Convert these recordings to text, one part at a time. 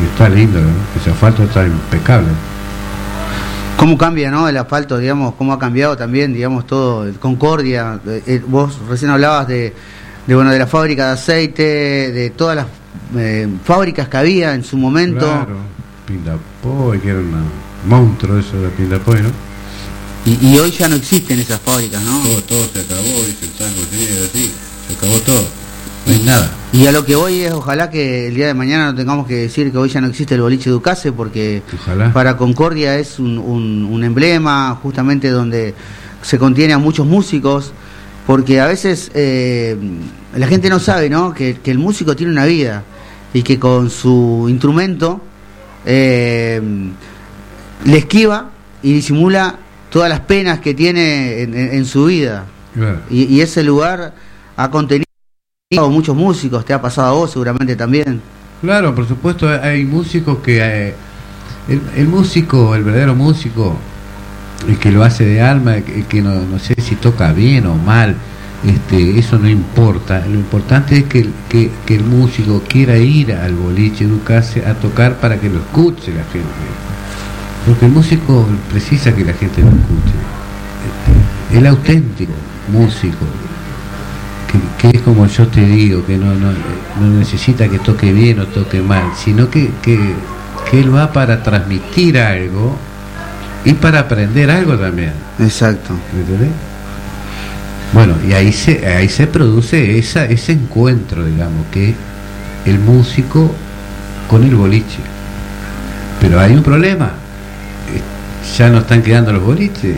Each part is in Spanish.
Y está lindo, ¿no? Ese asfalto está impecable. ¿Cómo cambia, no, el asfalto, digamos, cómo ha cambiado también, digamos, todo, el Concordia? Vos recién hablabas de la fábrica de aceite, de todas las fábricas que había en su momento. Claro, Pindapoy, que era un monstruo eso de Pindapoy, ¿no? Y hoy ya no existen esas fábricas, ¿no? Todo se acabó, dice el tango, sí, así, se acabó todo, no hay nada. Y a lo que voy es, ojalá que el día de mañana no tengamos que decir que hoy ya no existe el boliche Ducase, porque ojalá. Para Concordia es un emblema, justamente donde se contiene a muchos músicos, porque a veces la gente no sabe, ¿no?, que el músico tiene una vida, y que con su instrumento le esquiva y disimula todas las penas que tiene en su vida. Claro. Y ese lugar ha contenido muchos músicos, te ha pasado a vos seguramente también. Claro, por supuesto, hay músicos que el músico, el verdadero músico, el que lo hace de alma, el que no sé si toca bien o mal, eso no importa. Lo importante es que el músico quiera ir al boliche Ducase a tocar para que lo escuche la gente, porque el músico precisa que la gente lo escuche. El auténtico músico, que es como yo te digo, que no necesita que toque bien o toque mal, sino que él va para transmitir algo y para aprender algo también. Exacto. ¿Entendés? Bueno, y ahí se produce ese encuentro, digamos, que el músico con el boliche. Pero hay un problema, ya no están quedando los boliches.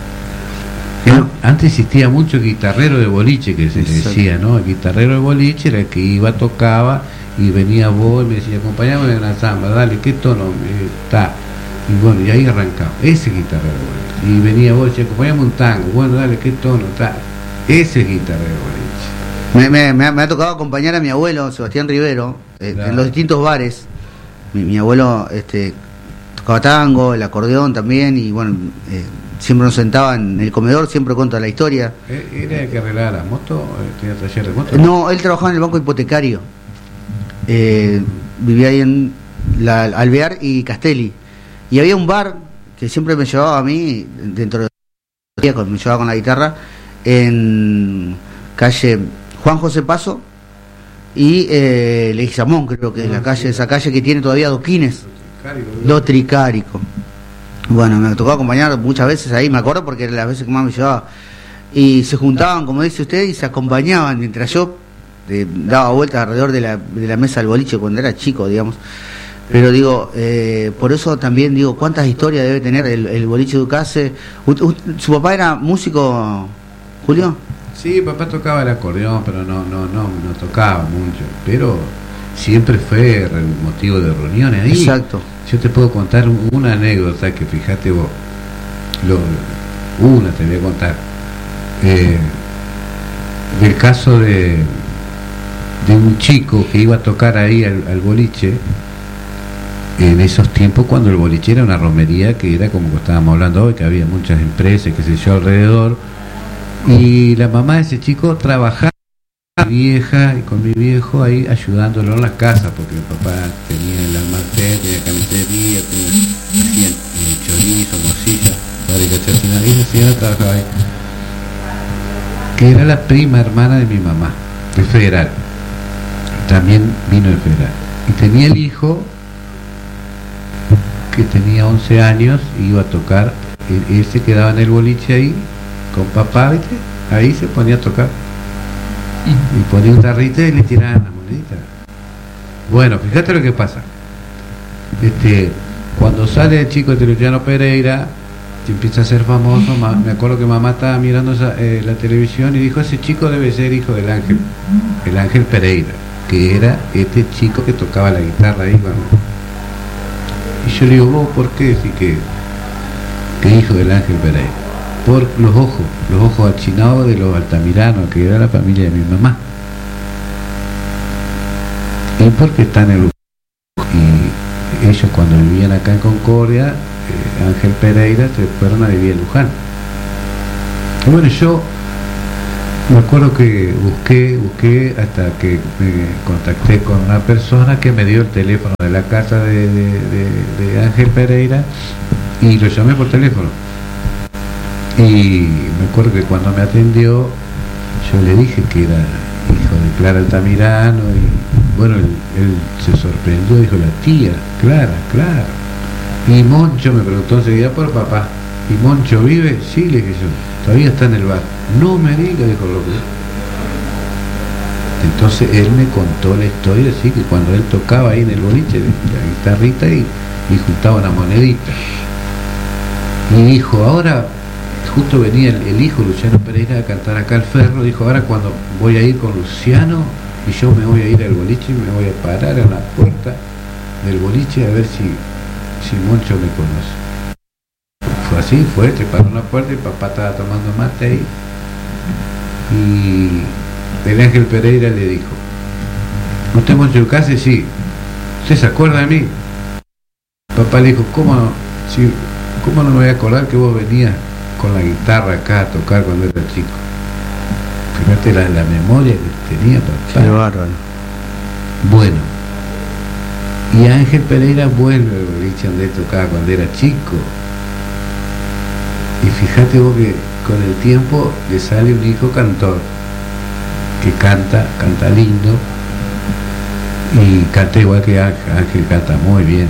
Antes existía mucho guitarrero de boliche, que se le decía, ¿no? El guitarrero de boliche era el que iba, tocaba, y venía vos y me decía, acompañame en una samba, dale, ¿qué tono está? Y bueno, y ahí arrancaba, ese guitarrero de boliche. Y venía vos y decía, acompañame un tango, bueno, dale, ¿qué tono está? Ese guitarrero de boliche. Me ha tocado acompañar a mi abuelo, Sebastián Rivero, Claro. en los distintos bares. Mi abuelo tocaba tango, el acordeón también, y bueno, siempre nos sentaba en el comedor, siempre cuento la historia. ¿Era el que arreglaba las motos? ¿Tenía taller de motos? No, él trabajaba en el banco hipotecario. Vivía ahí en Alvear y Castelli. Y había un bar que siempre me llevaba a mí, dentro de me llevaba con la guitarra, en calle Juan José Paso y Leguizamón, creo que es la calle, esa calle que tiene todavía adoquines. Lo Tricárico. Bueno, me tocó acompañar muchas veces ahí, me acuerdo, porque eran las veces que más me llevaba. Y se juntaban, como dice usted, y se acompañaban mientras yo daba vueltas alrededor de la mesa del boliche cuando era chico, digamos. Pero digo, por eso también digo, ¿cuántas historias debe tener el boliche Ducase? ¿Su papá era músico, Julio? Sí, papá tocaba el acordeón, pero no tocaba mucho. Pero siempre fue motivo de reuniones ahí. Exacto. Yo te puedo contar una anécdota que, fíjate vos, una te voy a contar, del caso de un chico que iba a tocar ahí al boliche, en esos tiempos cuando el boliche era una romería, que era como estábamos hablando hoy, que había muchas empresas, qué sé yo, alrededor, y la mamá de ese chico trabajaba con mi vieja y con mi viejo ahí ayudándolo en la casa, porque el papá tenía el almacén, tenía camisería, hacían chorizo, morcilla, y esa señora trabajaba ahí, que era la prima hermana de mi mamá, del Federal, también vino del Federal, y tenía el hijo que tenía 11 años y iba a tocar, él se quedaba en el boliche ahí con papá, ¿viste? Ahí se ponía a tocar y ponía un tarrito y le tiraban la monedita. Bueno, fíjate lo que pasa, cuando sale el chico de Luciano Pereira, se empieza a ser famoso. Me acuerdo que mamá estaba mirando la televisión y dijo, ese chico debe ser hijo del Ángel, el Ángel Pereira, que era este chico que tocaba la guitarra ahí. Y yo le digo, ¿vos por qué decís que hijo del Ángel Pereira? Por los ojos achinados de los Altamirano, que era la familia de mi mamá. Y porque están en el... Y ellos cuando vivían acá en Concordia, Ángel Pereira se fueron a vivir en Luján. Y bueno, yo Me acuerdo que busqué hasta que me contacté con una persona que me dio el teléfono de la casa de Ángel Pereira y lo llamé por teléfono. Y me acuerdo que cuando me atendió, yo le dije que era hijo de Clara Altamirano y bueno, él se sorprendió, dijo, la tía, Clara. Y Moncho me preguntó enseguida por papá. ¿Y Moncho vive? Sí, le dije yo, todavía está en el bar. No me diga, dijo loco. Entonces él me contó la historia, así que cuando él tocaba ahí en el boliche, la guitarrita y juntaba una monedita. Y dijo, ahora, justo venía el hijo Luciano Pereira a cantar acá al Ferro, dijo, ahora cuando voy a ir con Luciano y yo me voy a ir al boliche y me voy a parar en la puerta del boliche a ver si Moncho me conoce. Fue así, se paró en la puerta y papá estaba tomando mate ahí. Y el Ángel Pereira le dijo, ¿usted es Moncho Lucase? Sí. ¿Usted se acuerda de mí? Papá le dijo, ¿cómo no me voy a acordar que vos venías con la guitarra acá a tocar cuando era chico? Fíjate la memoria que tenía papá. Qué bárbaro. Bueno, y Ángel Pereira vuelve al boliche donde él tocaba cuando era chico. Y fíjate vos que con el tiempo le sale un hijo cantor que canta lindo y canta igual que Ángel. Ángel canta muy bien.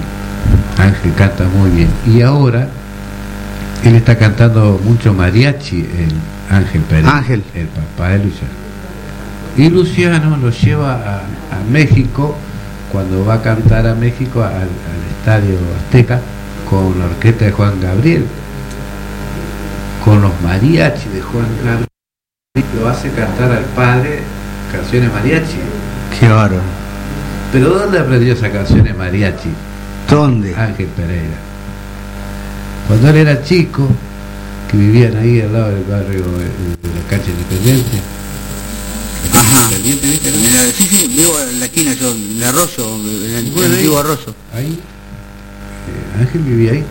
Y ahora él está cantando mucho mariachi, el Ángel Pereira, el papá de Luciano. Y Luciano lo lleva a México, cuando va a cantar a México al Estadio Azteca con la orquesta de Juan Gabriel, con los mariachis de Juan Gabriel, lo hace cantar al padre canciones mariachi. Qué bárbaro. ¿Pero dónde aprendió esas canciones mariachi? ¿Dónde? Ángel Pereira. Cuando él era chico, que vivían ahí al lado del barrio de la cancha Independiente. Ajá. Independiente, ¿viste? Sí, vivo en la esquina yo, en el Arroyo, en el antiguo Arroyo. Ahí, Ángel vivía ahí.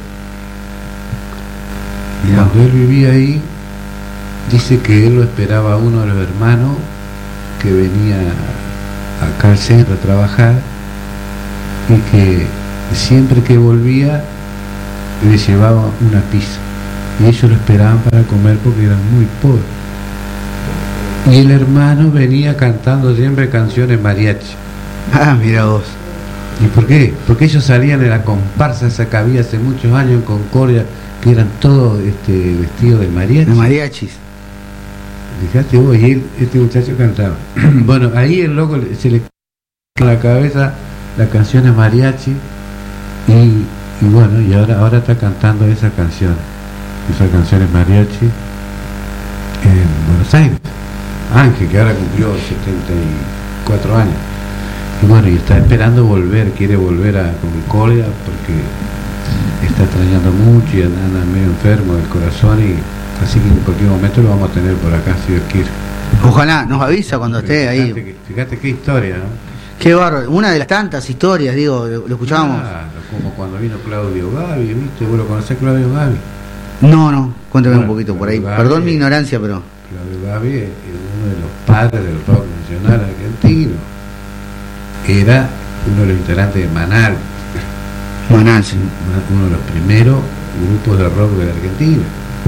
Y cuando él vivía ahí, dice que él lo esperaba a uno de los hermanos que venía acá al centro a trabajar y que siempre que volvía le llevaba una pizza y ellos lo esperaban para comer porque eran muy pobres. Y el hermano venía cantando siempre canciones mariachi. Ah, mira vos. ¿Y por qué? Porque ellos salían de la comparsa esa que había hace muchos años en Concordia, que eran todos vestidos de mariachi. De mariachis. Fíjate vos, y este muchacho cantaba. Bueno, ahí el loco se le quedó en la cabeza las canciones mariachi y bueno, y ahora está cantando esas canciones mariachi en Buenos Aires. Ángel, que ahora cumplió 74 años. Y bueno, y está esperando quiere volver a Concordia porque está extrañando mucho y anda medio enfermo del corazón, y así que en cualquier momento lo vamos a tener por acá si Dios quiere. Ojalá, nos avisa cuando esté ahí. Fíjate qué historia, ¿no? Qué bárbaro, una de las tantas historias, digo, lo escuchábamos. Claro, como cuando vino Claudio Gavi, ¿viste? ¿Vos lo conocés, Claudio Gavi? No, cuéntame un poquito Claudio por ahí. Gavi, Perdón mi ignorancia, pero... Claudio Gavi es uno de los padres del rock nacional argentino. Era uno de los integrantes de Manal. Manal, sí. Uno de los primeros grupos de rock de la Argentina.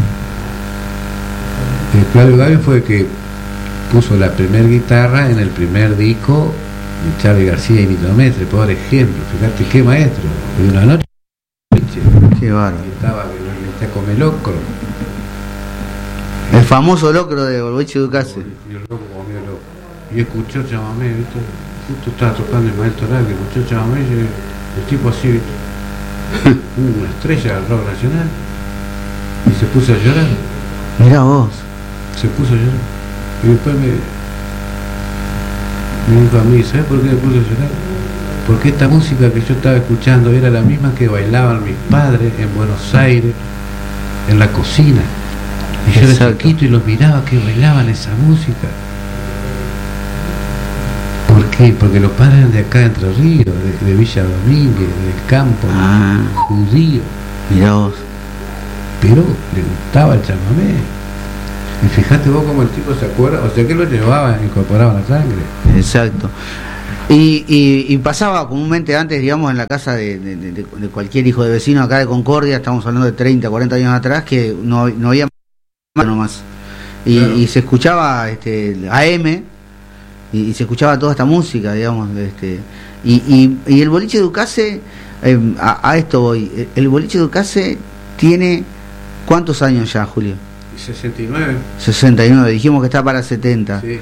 Claudio Gavi fue el que puso la primera guitarra en el primer disco de Charly García y Nito Mestre, por ejemplo. Fíjate qué maestro. De una noche, qué bárbaro. estaba que le come locro. El famoso locro de Boliche Ducase. Y el loco comió loco. Y escuchó chamamé, ¿viste? Justo estaba tocando el maestro Oral, que escuchó chamamé, y el tipo así, ¿viste? Una estrella del rock nacional. Y se puso a llorar. Mirá vos. Se puso a llorar. Y después me dijo a mí, ¿sabes por qué me puse a llorar? Porque esta música que yo estaba escuchando era la misma que bailaban mis padres en Buenos Aires, en la cocina. Y yo era chiquito y los miraba que bailaban esa música. ¿Por qué? Porque los padres eran de acá de Entre Ríos, de Villa Domínguez, del campo, judío. Mirá vos. Pero le gustaba el chamamé. Y fíjate vos cómo el tipo se acuerda, o sea que lo llevaba, incorporaba la sangre. Exacto. Y pasaba comúnmente antes, digamos, en la casa de cualquier hijo de vecino acá de Concordia, estamos hablando de 30, 40 años atrás, que no había nomás. Claro. Y se escuchaba AM, y se escuchaba toda esta música, digamos. Y el boliche Ducase, a esto voy, el boliche Ducase tiene, ¿cuántos años ya, Julio? 69. 69, dijimos que está para 70. Sí.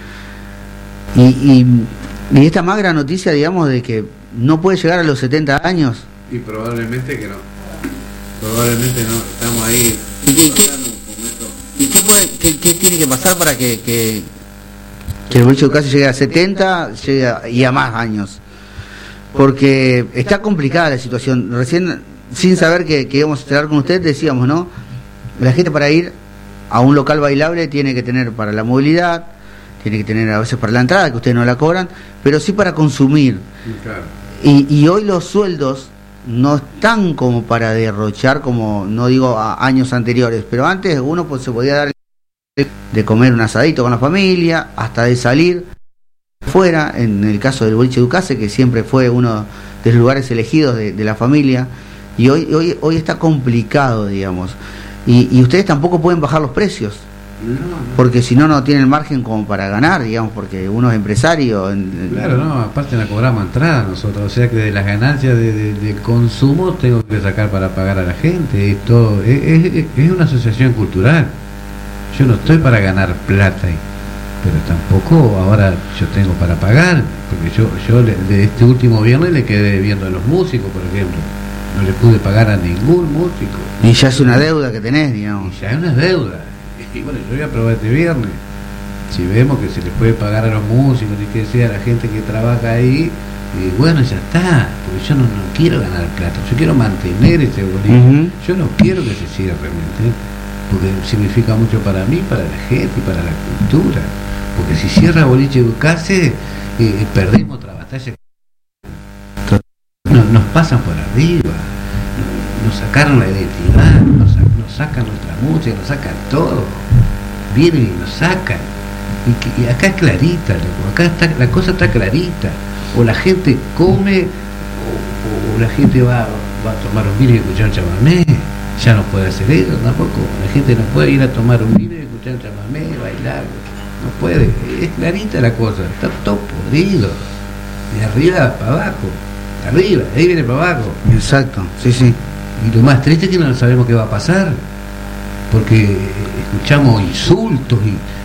Y esta magra noticia, digamos, de que no puede llegar a los 70 años. Y probablemente que no. Probablemente no. Estamos ahí. ¿Y qué tiene que pasar para que el boliche Ducase llegue a 70 y a más años? Porque está complicada la situación. Recién, sin saber que íbamos a estar con usted, decíamos, ¿no? La gente para ir a un local bailable tiene que tener para la movilidad, tiene que tener a veces para la entrada, que ustedes no la cobran, pero sí para consumir. Claro. Y hoy los sueldos no están como para derrochar, como no digo a años anteriores, pero antes uno pues se podía dar de comer un asadito con la familia, hasta de salir fuera, en el caso del boliche Ducase, que siempre fue uno de los lugares elegidos de la familia, y hoy está complicado, digamos, y ustedes tampoco pueden bajar los precios. No. Porque si no tienen margen como para ganar, digamos, porque uno es empresario. Claro, no, aparte la cobramos entrada nosotros, o sea que de las ganancias del consumo tengo que sacar para pagar a la gente. Esto es una asociación cultural. Yo no estoy para ganar plata, pero tampoco ahora yo tengo para pagar, porque yo de este último viernes le quedé viendo a los músicos, por ejemplo. No le pude pagar a ningún músico. Y ya es una deuda que tenés, digamos. Y ya es una deuda. Y bueno, yo voy a probar este viernes. Si vemos que se les puede pagar a los músicos y que sea a la gente que trabaja ahí, y bueno, ya está. Porque yo no quiero ganar plata, yo quiero mantener ese boliche. Yo no quiero que se cierre realmente, porque significa mucho para mí, para la gente y para la cultura. Porque si cierra boliche Ducase, perdemos otra batalla. Nos pasan por arriba, nos sacaron la identidad, nos sacan nuestra música, nos sacan todo, vienen y nos sacan. Y acá es clarita, loco. Acá la cosa está clarita. O la gente come, o la gente va a tomar un vino y escuchar un chamamé. Ya no puede hacer eso tampoco. La gente no puede ir a tomar un vino y escuchar un chamamé, bailar. No puede. Es clarita la cosa. Está todo podrido. De arriba para abajo. Arriba, de ahí viene para abajo. Exacto, sí, sí. Y lo más triste es que no sabemos qué va a pasar, porque escuchamos insultos.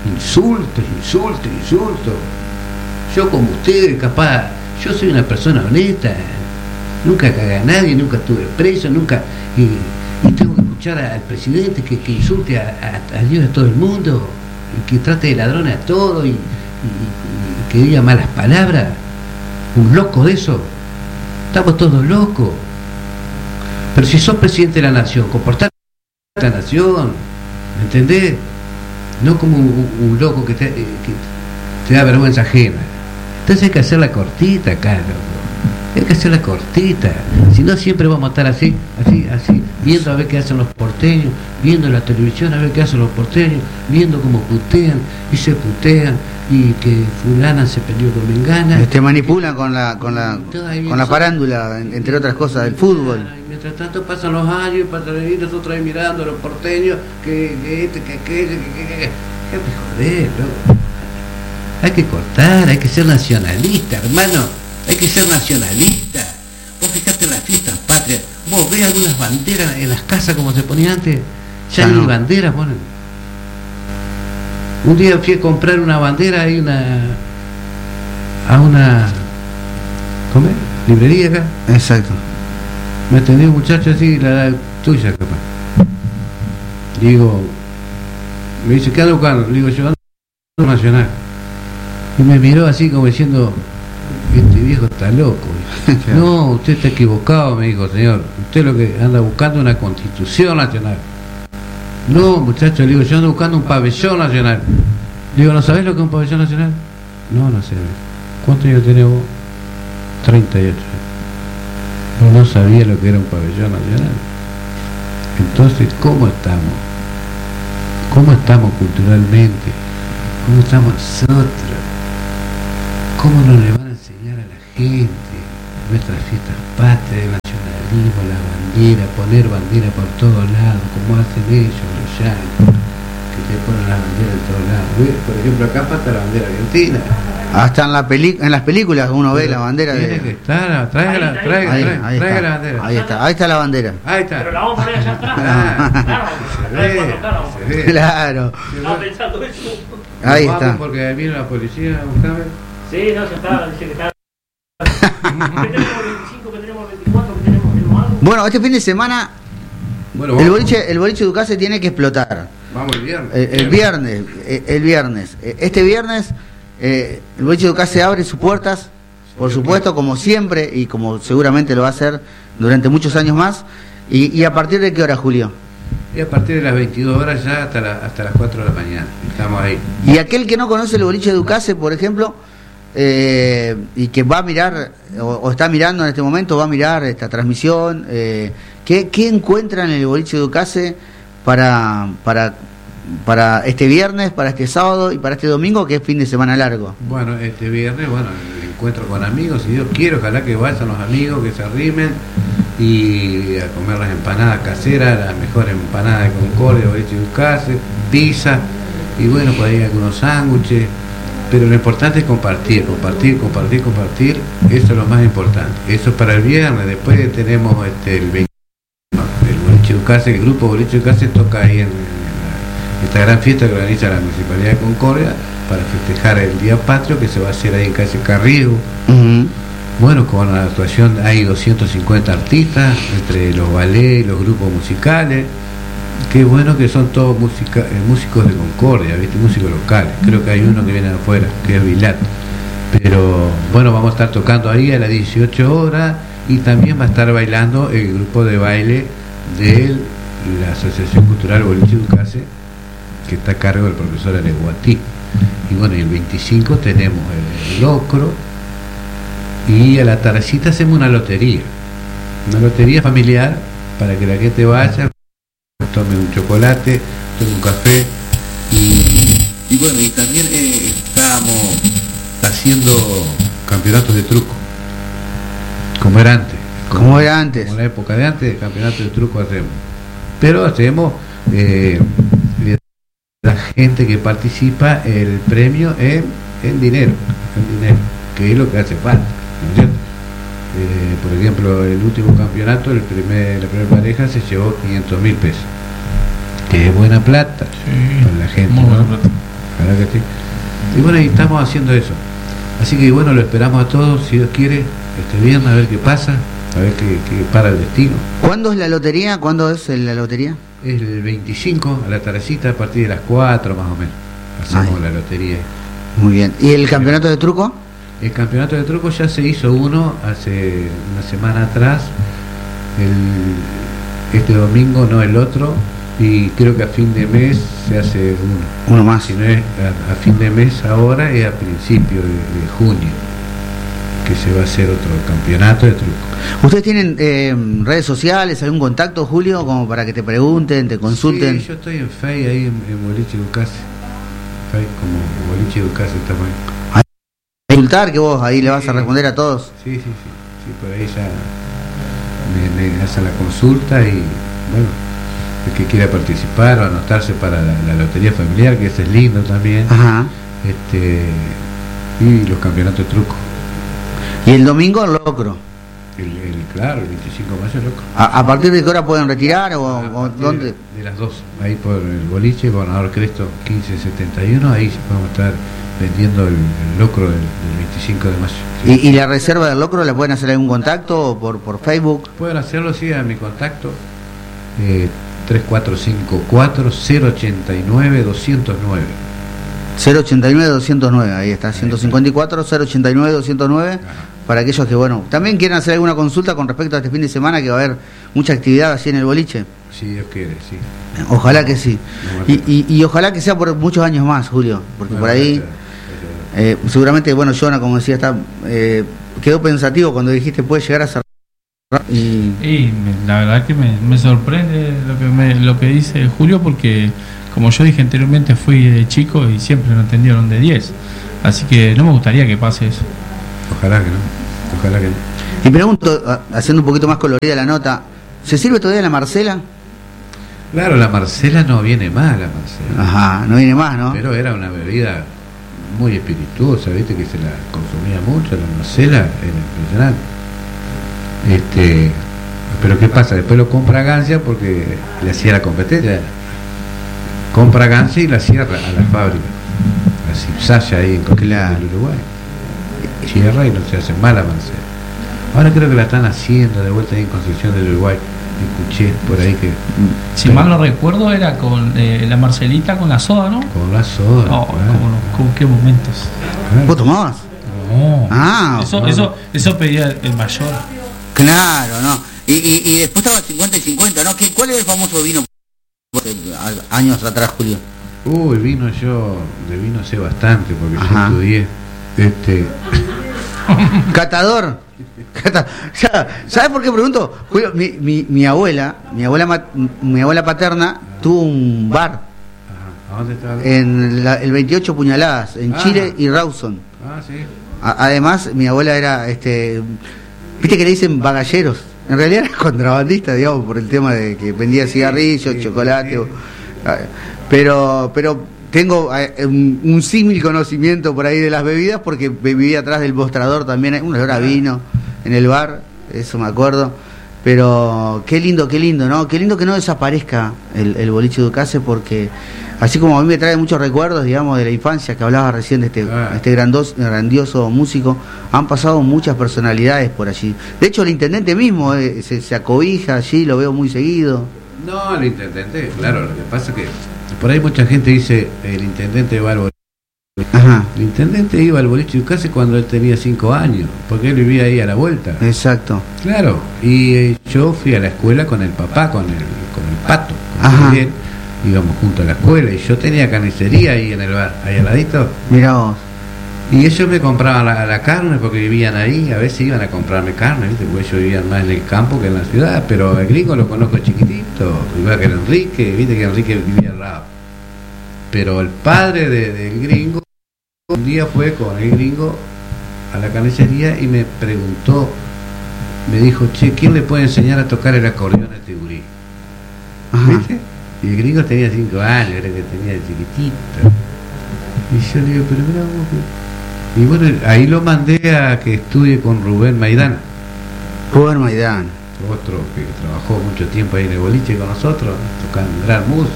Yo como ustedes, capaz, yo soy una persona honesta, nunca cagué a nadie, nunca estuve preso, nunca, y tengo que escuchar al presidente que insulte a Dios, a todo el mundo, y que trate de ladrones a todo, y que diga malas palabras. Un loco de eso. Estamos todos locos. Pero si sos presidente de la nación, comportate la nación, ¿me entendés? No como un loco que te da vergüenza ajena. Entonces hay que hacerla cortita acá, loco. Hay que hacerla cortita. Si no, siempre vamos a estar así, viendo a ver qué hacen los porteños, viendo la televisión a ver qué hacen los porteños, viendo cómo putean y se putean, y que fulana se peleó con Mengana. Te manipulan con la farándula, entre otras cosas, del fútbol. Y mientras tanto pasan los años y pasan y nosotros ahí mirando a los porteños, que joder, loco. Hay que cortar, hay que ser nacionalista, hermano. Hay que ser nacionalista. Vos fijate en las fiestas patrias, vos ves algunas banderas en las casas como se ponía antes. Ya ni banderas ponen. Un día fui a comprar una bandera y a una ¿cómo es? Librería acá. Exacto. Me atendió un muchacho así, la edad tuya capaz. Digo, me dice, ¿qué ando buscando? Le digo, yo ando nacional. Y me miró así como diciendo, este viejo está loco. No, usted está equivocado, me dijo, señor. Usted lo que anda buscando es una constitución nacional. No, muchacho, le digo, yo ando buscando un pabellón nacional. Le digo, ¿no sabés lo que es un pabellón nacional? No sé. ¿Cuántos años tenés vos? 38. No sabía lo que era un pabellón nacional. Entonces, ¿cómo estamos? cómo estamos culturalmente, cómo estamos nosotros, cómo nos le van a enseñar a la gente nuestras fiestas patrias, el nacionalismo, la bandera, poner bandera por todos lados, como hacen ellos, los yanquis, que te ponen la bandera de todos lados. Por ejemplo, acá falta la bandera argentina. Hasta en las películas uno ve la bandera tiene de... que estar, traiga la bandera. Ahí está la bandera. Ahí está. Pero la vamos a poner allá atrás. Se ve. Claro. Estaba pensando eso. Ahí Vamos está. porque vino la policía a buscarme. Sí, no, ya está, dice que está. ¿Qué tenemos 25, que tenemos 24, que tenemos algo? Bueno, este fin de semana Bueno, el boliche Ducase tiene que explotar. Vamos el viernes. El viernes. Este viernes el boliche Ducase abre sus puertas, por supuesto, como siempre y como seguramente lo va a hacer durante muchos años más. ¿Y a partir de qué hora, Julio? Y a partir de las 22 horas ya hasta las 4 de la mañana. Estamos ahí. Y aquel que no conoce el boliche Ducase, por ejemplo, y que va a mirar o está mirando en este momento, va a mirar esta transmisión, ¿qué encuentran en el boliche Ducase para este viernes, para este sábado y para este domingo, que es fin de semana largo? Bueno, este viernes, el encuentro con amigos, si Dios quiere, ojalá que vayan los amigos, que se arrimen y a comer las empanadas caseras, la mejor empanada de Concordia, boliche Ducase, pizza, y bueno, por ahí algunos sándwiches. Pero lo importante es compartir, eso es lo más importante. Eso es para el viernes. Después tenemos el 20, el boliche Ducase, el grupo boliche Ducase toca ahí en esta gran fiesta que organiza la Municipalidad de Concordia para festejar el Día Patrio, que se va a hacer ahí en calle Carriego. Bueno, con la actuación hay 250 artistas, entre los ballets y los grupos musicales. Qué bueno que son todos músicos de Concordia, ¿viste? Músicos locales. Creo que hay uno que viene de afuera, que es Vilat. Pero bueno, vamos a estar tocando ahí a las 18 horas y también va a estar bailando el grupo de baile de la Asociación Cultural Boliche Ducase, que está a cargo del profesor Areguatí. Y bueno, y el 25 tenemos el locro y a la tardecita hacemos una lotería familiar para que la gente vaya, tome un chocolate, tome un café y bueno, y también estábamos haciendo campeonatos de truco como era antes, como la época de antes, campeonatos de truco hacemos, pero hacemos la gente que participa el premio en dinero, que es lo que hace falta, ¿no es cierto? Por ejemplo, el último campeonato, la primera pareja se llevó 500.000 pesos, que es buena plata, sí, para la gente, ¿no? Ojalá que sí. Y bueno, y estamos haciendo eso. Así que bueno, lo esperamos a todos, si Dios quiere, este viernes, a ver qué pasa, a ver qué para el destino. ¿Cuándo es la lotería? ¿Cuándo es la lotería? Es el 25 a la tardecita, a partir de las 4 más o menos. Hacemos la lotería. Muy bien. ¿Y el campeonato de truco? El campeonato de truco ya se hizo uno hace una semana atrás, este domingo, no el otro, y creo que a fin de mes se hace uno más. Si no es a fin de mes ahora, es a principio de junio que se va a hacer otro campeonato de truco. ¿Ustedes tienen redes sociales, algún contacto, Julio, como para que te pregunten, te consulten? Sí, yo estoy en Face, ahí en Boliche Ducase, Face como Boliche Ducase estamos ahí. Consultar, que vos ahí le vas a responder a todos. Sí, por ahí ya me hacen la consulta y bueno, el que quiera participar o anotarse para la lotería familiar, que ese es lindo también. Ajá. Y los campeonatos de truco. Y el domingo el locro. Claro, el 25 de mayo el locro. ¿A partir de qué hora pueden retirar o dónde? De las 2, ahí por el boliche, Gobernador Cresto 1571, ahí podemos estar vendiendo el locro del 25 de mayo. Sí. ¿Y la reserva del locro la pueden hacer algún contacto o por Facebook? Pueden hacerlo, sí, a mi contacto 3454-089-209. 089-209, ahí está, 154-089-209, para aquellos que, bueno, también quieren hacer alguna consulta con respecto a este fin de semana, que va a haber mucha actividad así en el boliche. Si Dios quiere, sí. Ojalá que sí. Y ojalá que sea por muchos años más, Julio, porque por ahí... seguramente, bueno, Jonah, como decía, quedó pensativo cuando dijiste puede llegar a cerrar. La verdad que me sorprende lo que dice Julio, porque como yo dije anteriormente, fui de chico y siempre lo entendieron de 10. Así que no me gustaría que pase eso. Ojalá que no. Ojalá que no. Y pregunto, haciendo un poquito más colorida la nota, ¿se sirve todavía la Marcela? Claro, la Marcela no viene más, la Marcela. Ajá, no viene más, ¿no? Pero era una bebida muy espirituosa, viste que se la consumía mucho, la Marcela era impresionante. Pero ¿qué pasa? Después lo compra Gancia porque le hacía la competencia. Compra Gancia y la cierra a la fábrica. A Cipsaya ahí en Constitución del Uruguay. Cierra y no se hace mala Marcela. Ahora creo que la están haciendo de vuelta ahí en Constitución del Uruguay. Escuché por ahí que... Si mal no recuerdo, era con la Marcelita con la soda, ¿no? Con la soda. Oh, claro. qué momentos. ¿Vos tomabas? No. Ah, Eso pedía el mayor. Claro, ¿no? Y después estaba 50 y 50, ¿no? ¿Cuál era el famoso vino años atrás, Julio? Uy, de vino sé bastante porque Ajá. yo estudié. Catador. ¿Sabes por qué pregunto? Julio, mi abuela paterna tuvo un bar. Ajá. ¿A dónde estaba? En el 28 Puñaladas, en Chile y Rawson. Ah, sí. Además, mi abuela era, viste que le dicen bagalleros. En realidad era contrabandista, digamos, por el tema de que vendía cigarrillos, chocolate. Pero tengo un símil conocimiento por ahí de las bebidas porque vivía atrás del mostrador también, un olor a vino en el bar, eso me acuerdo. Pero qué lindo, ¿no? Qué lindo que no desaparezca el boliche Ducase, porque así como a mí me trae muchos recuerdos, digamos, de la infancia que hablaba recién de este grandioso músico, han pasado muchas personalidades por allí. De hecho, el intendente mismo se acobija allí, lo veo muy seguido. No, el intendente, claro, lo que pasa es que por ahí mucha gente dice, el intendente va al boliche. Ajá. El intendente iba al boliche Ducase cuando él tenía 5 años, porque él vivía ahí a la vuelta. Exacto. Claro, y yo fui a la escuela con el papá, con el Pato, Ajá. él, íbamos juntos a la escuela y yo tenía carnicería ahí en el bar, ahí al ladito. Mirá vos. Y ellos me compraban la carne porque vivían ahí, a veces iban a comprarme carne, ¿viste? Porque ellos vivían más en el campo que en la ciudad, pero el gringo lo conozco chiquitito, igual que el Enrique, viste que Enrique vivía al lado. Pero el padre del gringo, un día fue con el gringo a la carnicería y me preguntó, me dijo, che, ¿quién le puede enseñar a tocar el acordeón a este gurí? ¿Viste? Y el gringo tenía 5 años, era que tenía chiquitito. Y yo le digo, pero mira vos que... Y bueno, ahí lo mandé a que estudie con Rubén Maidana. Rubén Maidana. Otro que trabajó mucho tiempo ahí en el boliche con nosotros, tocando gran música.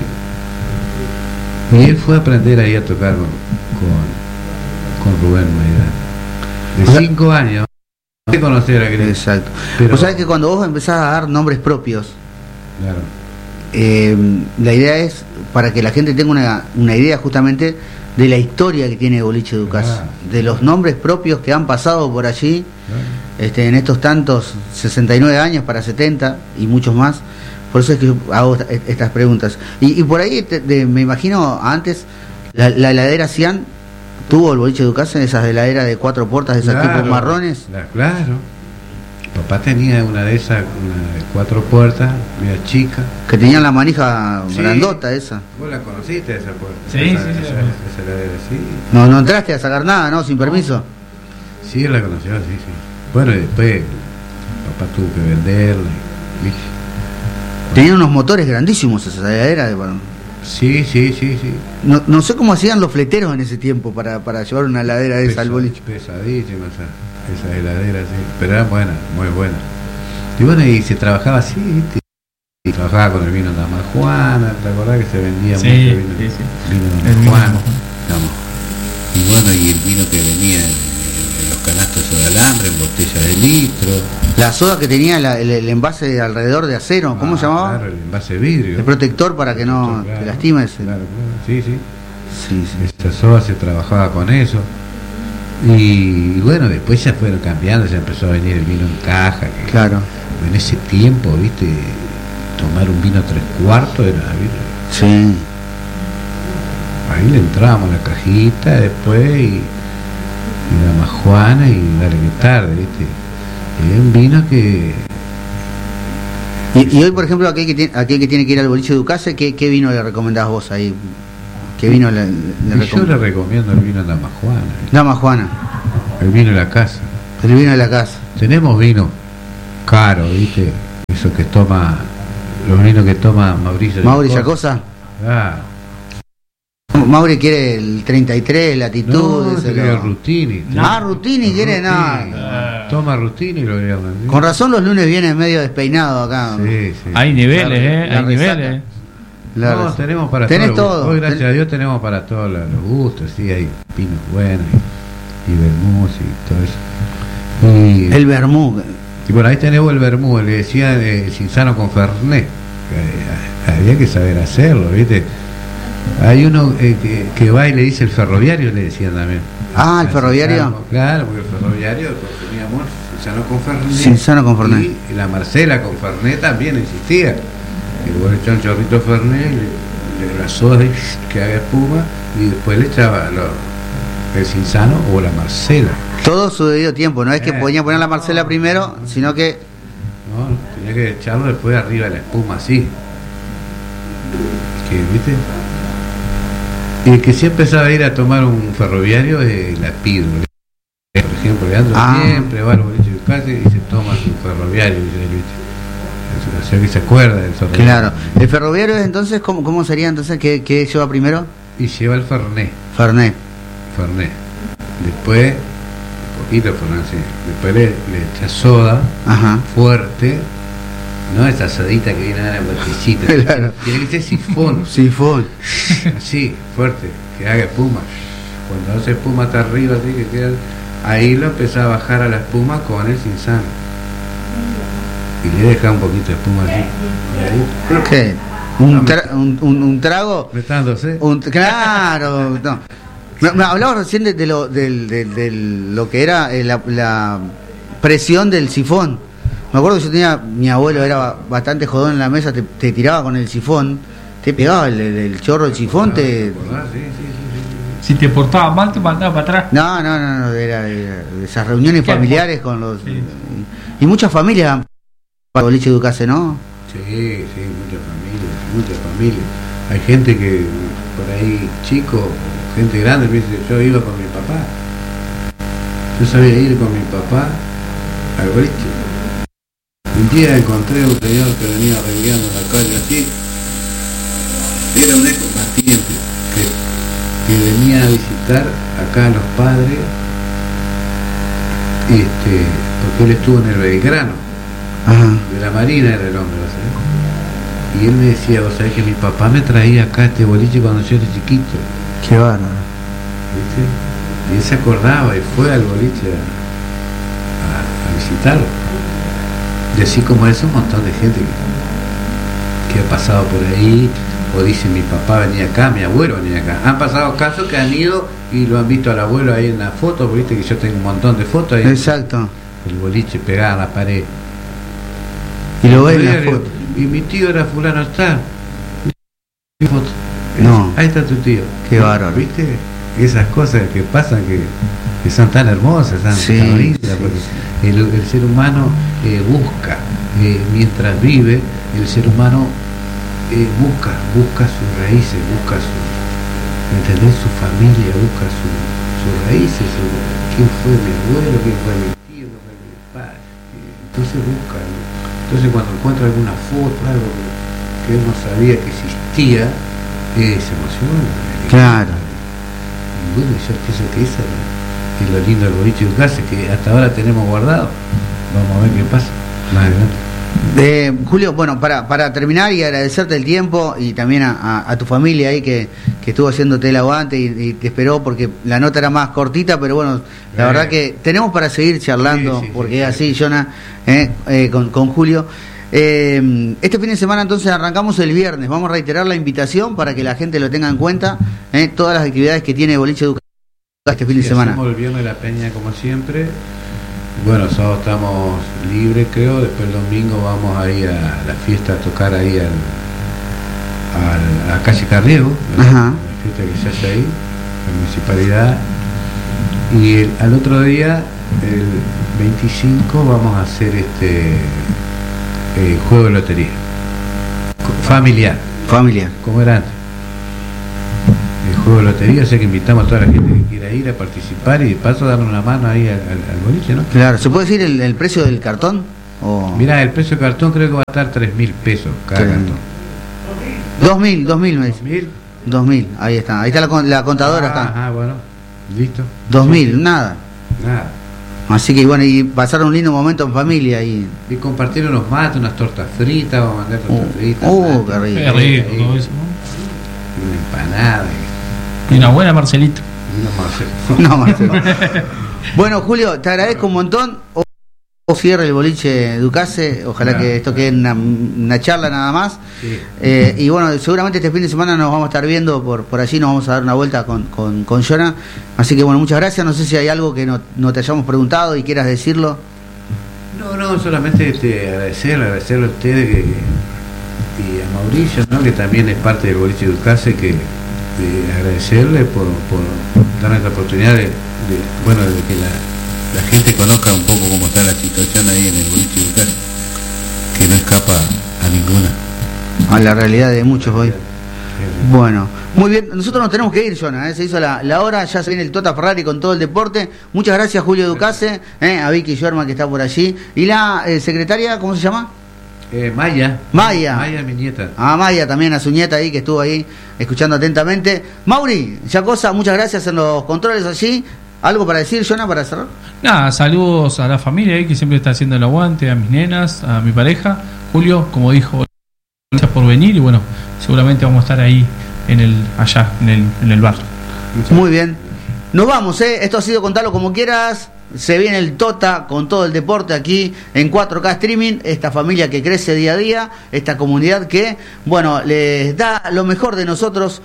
Y él fue a aprender ahí a tocar con Rubén Maidana. De 5 años. No sé conocer a Gris. Exacto. Pero, vos sabés que cuando vos empezás a dar nombres propios, claro. La idea es para que la gente tenga una idea justamente de la historia que tiene Boliche Ducase, de los nombres propios que han pasado por allí, en estos tantos 69 años para 70 y muchos más. Por eso es que yo hago estas preguntas. Y por ahí me imagino antes la heladera Cian tuvo el Boliche Ducase, esas heladeras de 4 puertas de esos tipos marrones. Claro. Papá tenía una de esas, una de 4 puertas, media chica. Que tenían la manija grandota esa. ¿Vos la conociste esa puerta? Sí, esa heladera, sí. No entraste a sacar nada, ¿no? Sin permiso. Sí, él la conoció, sí. Bueno, y después papá tuvo que venderla, ¿viste? Tenían unos motores grandísimos esa heladera. Sí. No sé cómo hacían los fleteros en ese tiempo para llevar una heladera de esa al boliche. Pesadísima esa heladera, sí. Pero era buena, muy buena. Y bueno, y se trabajaba así, ¿viste? Y trabajaba con el vino de Dama Juana, ¿te acordás que se vendía mucho vino de Dama Juana? Y bueno, y el vino que venía en los canastos de alambre, en botella de litro. La soda que tenía el envase alrededor de acero, ¿cómo se llamaba? Claro, el envase de vidrio. El protector para que no te lastimes. Claro, sí. Sí. Esa soda se trabajaba con eso. Y bueno, después ya fueron cambiando, ya empezó a venir el vino en caja. Claro. En ese tiempo, viste, tomar un vino 3/4 era, ¿viste? Sí. Ahí le entrábamos la cajita después y Dama Juana y dale que tarde, viste. Y un vino que Y hoy, por ejemplo, aquel que tiene que ir al boliche de Ducase, ¿qué vino le recomendás vos ahí? ¿Qué vino le Yo le recomiendo el vino de Dama Juana. Dama Juana. El vino de la casa. El vino de la casa. Tenemos vino caro, ¿viste? Eso que toma, los vinos que toma Mauricio Yacosa. Ah. Mauri quiere el 33, latitud. No, el Rutini. Rutini quiere nada. Toma Rutini y lo llaman. ¿Sí? Con razón los lunes viene medio despeinado acá. Sí. Hay niveles, hay niveles. No, tenemos para tenés todo. Hoy, gracias a Dios, tenemos para todos los gustos. Sí, hay pinos buenos y vermús y todo eso. El vermú. Y por ahí tenemos el vermú, le decían Cinzano con Fernet. Había que saber hacerlo, ¿viste? Hay uno que va y le dice el ferroviario, le decían también. ¿El ferroviario? Claro, porque el ferroviario consumíamos Cinzano con Fernet. Y la Marcela con Fernet también existía. Y luego le echaba un chorrito Fernet, le la soda que haga espuma, y después le echaba el Cinzano o la Marcela. Todo su debido tiempo, no es que podía poner la Marcela primero, sino que... No, tenía que echarlo después arriba de la espuma, así. Que, ¿viste? Y el que siempre sabe ir a tomar un ferroviario es la Pido. Por ejemplo, Leandro siempre va al boliche de casa y se toma su ferroviario, ¿viste? O sea que se acuerda del ferroviario. Claro. ¿El ferroviario es entonces, cómo sería entonces? ¿Qué lleva primero? Y lleva el Fernet. Fernet. Después, un poquito de Fernet, sí. Después le echa soda fuerte. No esa sodita que viene a la botellita. Claro. Tiene que ser sifón. Sifón. Así, fuerte, que haga espuma. Cuando hace espuma hasta arriba, así que queda. Ahí lo empezá a bajar a la espuma con el Cinzano. Y le deja un poquito de espuma así. Y ahí. ¿Qué? ¿Un trago? Metándose. Claro, no. Me hablaba recién de lo que era la presión del sifón. Me acuerdo que mi abuelo era bastante jodón en la mesa, te tiraba con el sifón, te pegaba el chorro del sifón, Sí. Si te portabas mal, te mandaba para atrás. No, era esas reuniones familiares con los... Sí. Y muchas familias para boliche Ducase, ¿no? Sí, muchas familias. Hay gente que por ahí, chico, gente grande, me dice, yo iba con mi papá. Yo sabía ir con mi papá al boliche. Un día encontré a un señor que venía rengueando en la calle así. Era un excombatiente que venía a visitar acá a los padres, porque él estuvo en el Belgrano. De la Marina era el hombre, ¿sabes? Y él me decía, vos sabés que mi papá me traía acá a este boliche cuando yo era chiquito. Qué bárbaro. ¿Viste? Y él se acordaba y fue al boliche a visitarlo. Y así como eso, un montón de gente que ha pasado por ahí, o dice mi papá venía acá, mi abuelo venía acá. Han pasado casos que han ido y lo han visto al abuelo ahí en la foto, porque viste que yo tengo un montón de fotos ahí. Exacto. El boliche pegado a la pared. Y lo ven en la foto. Y mi tío era fulano está. No. Ahí está tu tío. Qué bárbaro. ¿Viste? Esas cosas que pasan que son tan hermosas, tan bonitas, porque el ser humano busca, mientras vive, el ser humano busca sus raíces, busca entender su familia, busca sus raíces, quién fue mi abuelo, quién fue mi tío, quién fue mi padre. Entonces busca, ¿no? Entonces cuando encuentra alguna foto, algo que él no sabía que existía, se emociona. Claro. Y bueno, yo pienso que esa es lo lindo del boliche de Ducase, que hasta ahora tenemos guardado. Vamos a ver qué pasa más adelante. Julio, bueno, para terminar y agradecerte el tiempo y también a tu familia ahí que estuvo haciéndote el aguante y te esperó, porque la nota era más cortita, pero bueno, la verdad que tenemos para seguir charlando, porque es así, Jonah, con Julio. Este fin de semana entonces arrancamos el viernes. Vamos a reiterar la invitación para que la gente lo tenga en cuenta, todas las actividades que tiene Boliche Ducase este fin de semana. Hacemos el viernes la peña como siempre. Bueno, sábado estamos libres, creo. Después el domingo vamos a ir a la fiesta a tocar ahí a calle Carriego, la fiesta que se hace ahí, la municipalidad. Y al otro día, el 25, vamos a hacer juego de lotería. Familiar. Como era antes. El juego de lotería, o sea que invitamos a toda la gente que quiera ir a participar y de paso darle una mano ahí al boliche, ¿no? Claro, ¿se puede decir el precio del cartón? Mirá, el precio del cartón creo que va a estar 3.000 pesos cada cartón. 2.000 me dice. 2.000, ahí está la contadora. Ajá, bueno, listo. 2.000, nada. Nada. Así que bueno, y pasar un lindo momento en familia y compartir unos mates, unas tortas fritas, vamos a mandar tortas fritas. Qué rico todo eso, ¿no? Una empanada. Y una buena Marcelito. No, Marcelo. Bueno, Julio, te agradezco un montón. O cierre el boliche Ducase, ojalá que esto quede una charla nada más. Sí. Y bueno, seguramente este fin de semana nos vamos a estar viendo por allí, nos vamos a dar una vuelta con Jonah. Así que bueno, muchas gracias. No sé si hay algo que no te hayamos preguntado y quieras decirlo. No, solamente agradecerle a ustedes y a Mauricio, ¿no? Que también es parte del boliche Ducase, que agradecerle por darme la oportunidad de que la gente conozca un poco cómo está la situación ahí en el boliche Ducase, que no escapa a ninguna. A la realidad de muchos hoy. Bueno, muy bien, nosotros nos tenemos que ir, Jonah, se hizo la hora, ya se viene el Tota Ferrari con todo el deporte. Muchas gracias, Julio Ducase, a Vicky Sherman que está por allí. ¿Y la secretaria, cómo se llama? Maya, mi nieta. Maya también, a su nieta ahí que estuvo ahí escuchando atentamente. Mauri, Yacosa, muchas gracias en los controles allí. ¿Algo para decir, Jonah, para cerrar? Nada, saludos a la familia ahí que siempre está haciendo el aguante, a mis nenas, a mi pareja. Julio, como dijo, gracias por venir y bueno, seguramente vamos a estar ahí allá en el bar. Muy bien. Nos vamos, esto ha sido Contalo Como Quieras. Se viene el Tota con todo el deporte aquí en 4K Streaming, esta familia que crece día a día, esta comunidad que, bueno, les da lo mejor de nosotros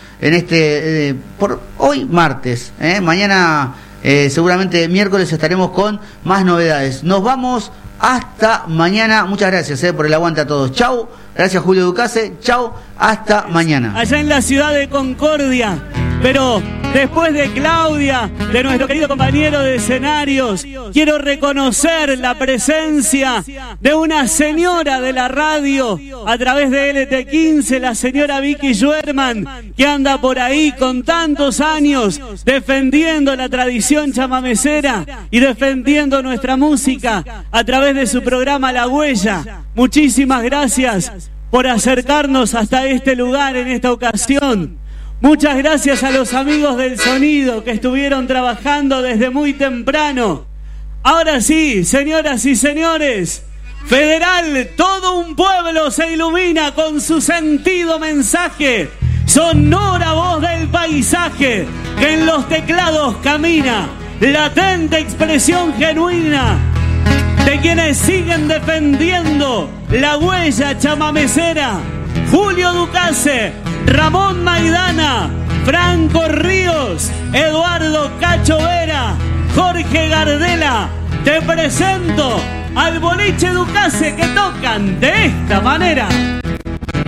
en por hoy martes, mañana seguramente miércoles estaremos con más novedades. Nos vamos hasta mañana, muchas gracias por el aguante a todos. Chau, gracias Julio Ducase, chau, hasta mañana. Allá en la ciudad de Concordia. Pero después de Claudia, de nuestro querido compañero de escenarios, quiero reconocer la presencia de una señora de la radio a través de LT15, la señora Vicky Sherman, que anda por ahí con tantos años defendiendo la tradición chamamecera y defendiendo nuestra música a través de su programa La Huella. Muchísimas gracias por acercarnos hasta este lugar en esta ocasión. Muchas gracias a los amigos del sonido que estuvieron trabajando desde muy temprano. Ahora sí, señoras y señores, Federal, todo un pueblo se ilumina con su sentido mensaje. Sonora voz del paisaje que en los teclados camina. Latente expresión genuina de quienes siguen defendiendo la huella chamamecera. Julio Ducase, Ramón Maidana, Franco Ríos, Eduardo Cacho Vera, Jorge Gardela. Te presento al boliche Ducase que tocan de esta manera.